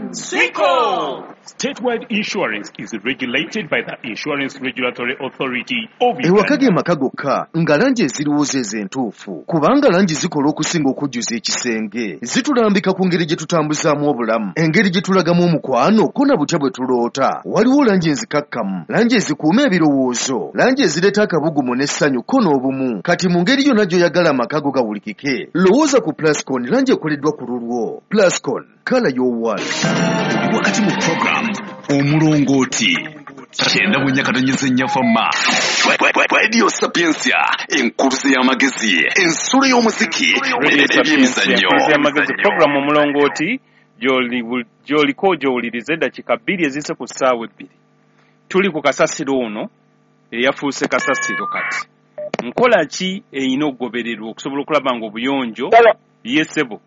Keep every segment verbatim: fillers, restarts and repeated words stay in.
Siko! Statewide insurance is regulated by the Insurance Regulatory Authority of Uganda. Ewakage makagoka nga langi eziriwuzo ezentuufu kubanga langi zikola okusinga okujjuza ekisenge zitulambika ku ngeri gye tutambuzaamu obulamu engeri gye tulagamu omukwano ko na butya bwe tuloota waliwo langi enzikakkamu langi ezikuuma ebirowoozo langi ezireeta akabugumu n'essanyu ko n'obumu kati mu ngeri yonna gy'oyagala amakago gawulikike lowooza ku Plascon langi ekoleddwa ku lulwo Plascon kala y'owala wakati mu program omulongooti kyenda mu nyakatonyeza ennyafama Radio Sapiensia enkuluze y'amagezi ensolo y'omuziki ebyemizannyo y'amagezi program omulongooti gy'oliko gy'owuliriza eddakiika bbiri ezise ku ssaawa ebbiri tuli ku kasasiro ono eyafuuse kasasiro kati nkola ki eyina okugobererwa okusobola okulaba nga obuyonjo yesebo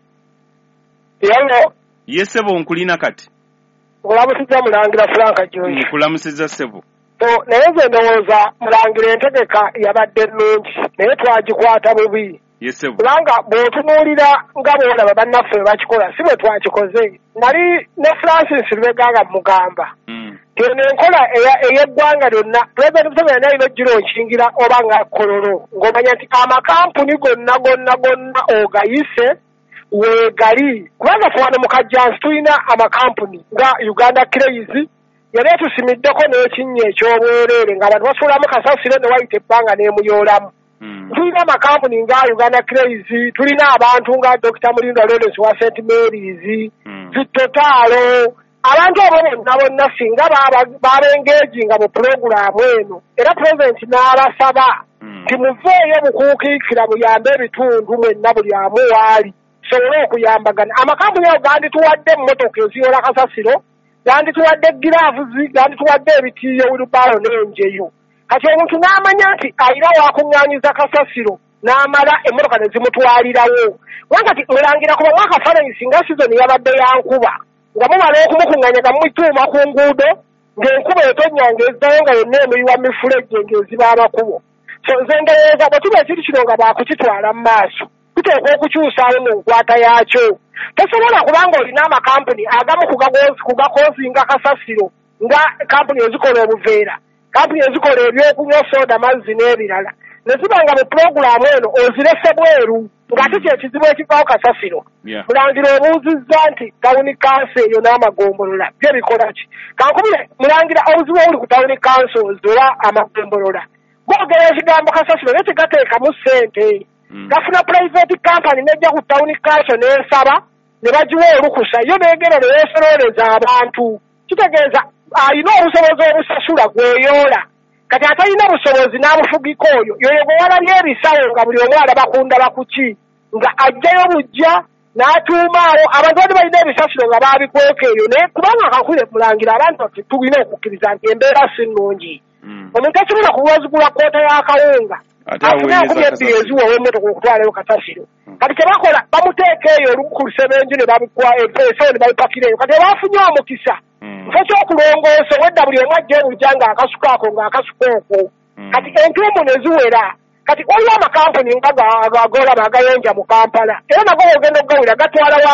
yesebo nkulina kati Kulamusiza Mulangira Franka Joy. Kulamusiza Sebo. So naye nze ndowooza Mulangira entegeka yabadde nnungi naye twagikwata bubi. Yes Sebo. Kubanga bw'otunuulira nga boolaba bannaffe bakikola si bwe twakikoze. Nali ne Francis Lubeganga mugamba. Mm. Tene enkola ey'eggwanga lyonna President Museveni alina ojjira okingira oba nga kololo ng'omanya nti amakampuni gonna gonna gonna ogayise wegali kubanga fwana mukajjansi tulina amakampuni nga Uganda Crazy yali etusimiddeko n'ekinnya eky'obwereere ng'abantu basuulamu kasasiro ne wayita ebbanga n'emuyoolamu. Mm. Tulina amakampuni nga Uganda Crazy tulina abantu nga Doctor Mulindo Lawrence wa Saint Mary's mm. Zitotaalo abantu abo bonna bonna singa baabengeejinga mu pulogulaamu eno era pulezidenti n'abasaba nti mm. muveeyo mukuukiikira muyambe ebitundu mwenna buli amu waali sobole okuyambagana amakampuni ago gandituwadde emmotoka eziyola kasasiro gandituwadde giraavuzi gandituwadde ebitiiyo wirubaalo n'enjeyo kati omuntu n'amanya nti ayina wakuŋŋaanyiza kasasiro n'amala emmotoka ne zimutwalirawo wakati mulangira kuba mwakafaananyi singa sizoni yabadde yankuba nga mumala okumukuŋŋaanyaga mumutuuma ku nguudo ng'enkuba etonyanga ezzayo nga yonna emuyiwa mifulejje ng'eziba amakubo so nze ndowooza bwe tuba ekintu kino nga baakukitwala mu maaso tuteekwa okukyusaayo mu nkwata yaakyo tosobola kubanga olina amakampuni agamu kugakozinga kasasiro nga kampuni ezikola obuveera kampuni ezikola ebyokunywa soda mazzi n'ebirala ne ziba nga mu pulogulaamu eno ozirese bweru ng'ate kyekizibu ekivaawo kasasiro mulangira obuuzizza nti tawuni kanso eyo n'amagombolola byo bikola ki kankubire mulangira obuzibu obuli ku tawuni kansos oba amagombolola boogera ekigambo kasasiro naye tegateekamu ssente gafuna private company nejja ku town council n'ensaba ne bagiwa olukusa yo neegera ne yeesololeza abantu kitegeeza ayina obusobozi obusasula gweyoola kati atalina busobozi n'abufugika oyo yoyo gwe walabye ebisawo nga buli omu alaba kundaba ku ki nga ajjayo bujja n'atuumaawo abazadde balina ebisasiro nga baabikweka eyo naye kubanga akakwire mulangira abantu bati tulina okukkiriza nti embeera si nnungi omuntu asobola kuwazigula kkoota y'akawunga afuna akumi ebbiri eziwa ow'emmotoka okutwalayo kasasiro kati kyebakola bamuteeka eyo olukulisebenju ne babikwa empeesawo ne babipakira eyo kati ebaafunye omukisa nfe ky'okulongoosa wedda buli omu ajja ebujja ng'akasuka ako ng'akasuka okwo kati entuumu ne ziwera kati waliwo amakampuni nga gagoolaba agayonja mu Kampala era nago ogenda okugawulira gatwala